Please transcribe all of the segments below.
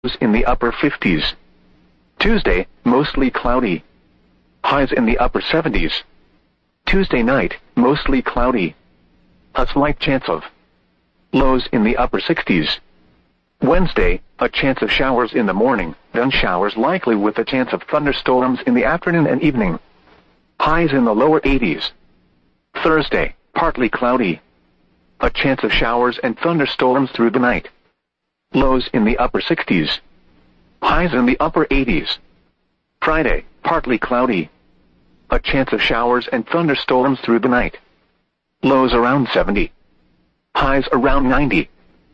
in the upper 50s. Tuesday, mostly cloudy. Highs in the upper 70s. Tuesday night, mostly cloudy. A slight chance of lows in the upper 60s. Wednesday, a chance of showers in the morning, then showers likely with a chance of thunderstorms in the afternoon and evening. Highs in the lower 80s. Thursday, partly cloudy. A chance of showers and thunderstorms through the night. Lows in the upper 60s. Highs in the upper 80s. Friday, partly cloudy. A chance of showers and thunderstorms through the night. Lows around 70. Highs around 90.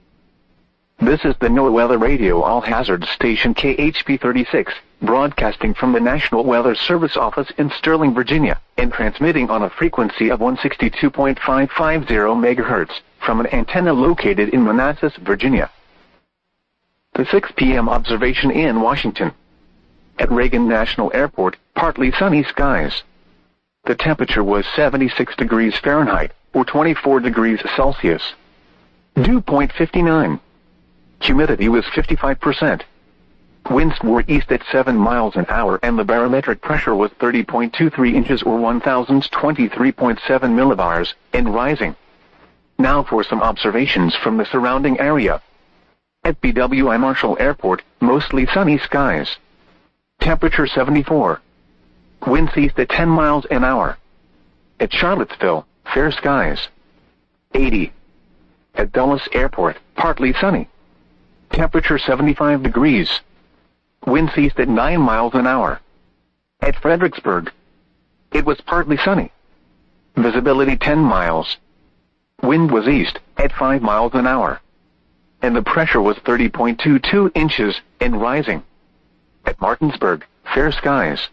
This is the NOAA Weather Radio All-Hazard Station KHP 36, broadcasting from the National Weather Service office in Sterling, Virginia, and transmitting on a frequency of 162.550 MHz from an antenna located in Manassas, Virginia. The 6 p.m. observation in Washington. At Reagan National Airport, partly sunny skies. The temperature was 76 degrees Fahrenheit, or 24 degrees Celsius. Dew point 59. Humidity was 55%. Winds were east at 7 miles an hour and the barometric pressure was 30.23 inches or 1023.7 millibars, and rising. Now for some observations from the surrounding area. At BWI Marshall Airport, mostly sunny skies. Temperature 74. Winds east at 10 miles an hour. At Charlottesville, fair skies. 80. At Dulles Airport, partly sunny. Temperature 75 degrees. Winds east at 9 miles an hour. At Fredericksburg, it was partly sunny. Visibility 10 miles. Wind was east at 5 miles an hour. And the pressure was 30.22 inches and rising. At Martinsburg, fair skies.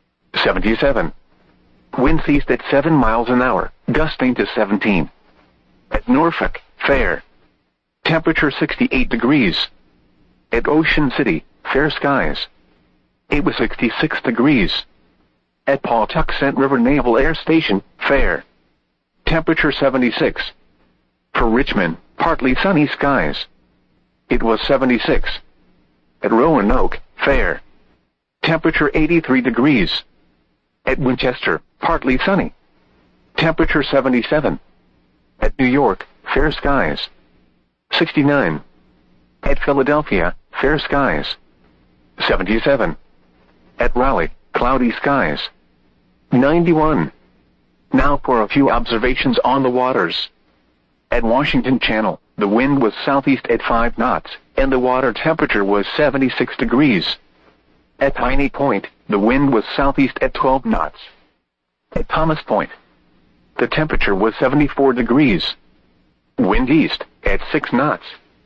77. Winds east at 7 miles an hour, gusting to 17. At Norfolk, fair. Temperature 68 degrees. At Ocean City, fair skies. It was 66 degrees. At Pawtuxent River Naval Air Station, fair. Temperature 76. For Richmond, partly sunny skies. It was 76. At Roanoke, fair. Temperature 83 degrees. At Winchester, partly sunny. Temperature 77. At New York, fair skies. 69. At Philadelphia, fair skies. 77. At Raleigh, cloudy skies. 91. Now for a few observations on the waters. At Washington Channel, the wind was southeast at 5 knots, and the water temperature was 76 degrees. At Piney Point, the wind was southeast at 12 knots. At Thomas Point, the temperature was 74 degrees. Wind east at 6 knots.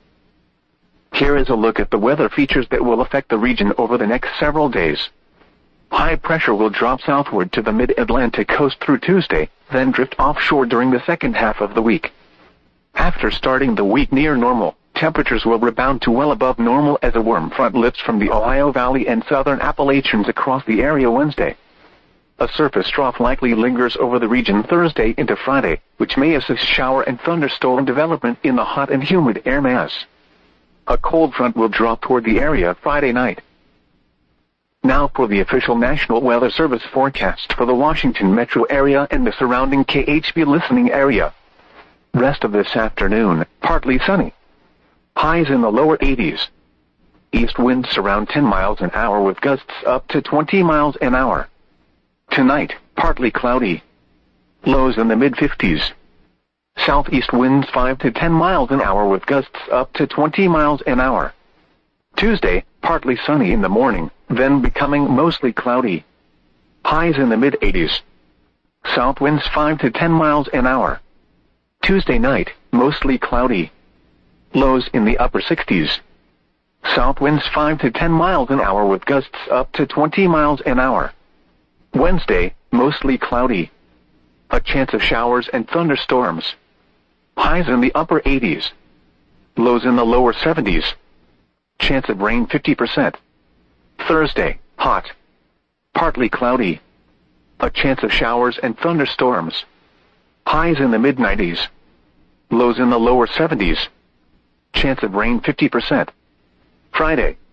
Here is a look at the weather features that will affect the region over the next several days. High pressure will drop southward to the mid-Atlantic coast through Tuesday, then drift offshore during the second half of the week. After starting the week near normal, temperatures will rebound to well above normal as a warm front lifts from the Ohio Valley and southern Appalachians across the area Wednesday. A surface trough likely lingers over the region Thursday into Friday, which may assist shower and thunderstorm development in the hot and humid air mass. A cold front will drop toward the area Friday night. Now for the official National Weather Service forecast for the Washington metro area and the surrounding KHP listening area. Rest of this afternoon, partly sunny. Highs in the lower 80s. East winds around 10 miles an hour with gusts up to 20 miles an hour. Tonight, partly cloudy. Lows in the mid-50s. Southeast winds 5 to 10 miles an hour with gusts up to 20 miles an hour. Tuesday, partly sunny in the morning, then becoming mostly cloudy. Highs in the mid-80s. South winds 5 to 10 miles an hour. Tuesday night, mostly cloudy. Lows in the upper 60s. South winds 5 to 10 miles an hour with gusts up to 20 miles an hour. Wednesday, mostly cloudy. A chance of showers and thunderstorms. Highs in the upper 80s. Lows in the lower 70s. Chance of rain 50%. Thursday, hot. Partly cloudy. A chance of showers and thunderstorms. Highs in the mid-90s. Lows in the lower 70s. Chance of rain 50%. Friday,